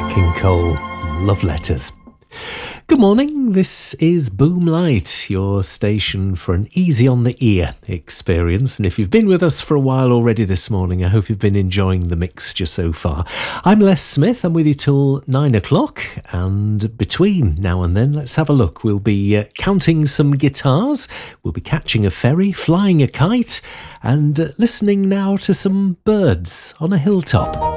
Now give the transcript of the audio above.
King Cole, Love Letters. Good morning, this is Boomlight, your station for an easy on the ear experience. And if you've been with us for a while already this morning, I hope you've been enjoying the mixture so far. I'm Les Smith, I'm with you till 9 o'clock, and between now and then, let's have a look. We'll be counting some guitars, we'll be catching a ferry, flying a kite, and listening now to some birds on a hilltop.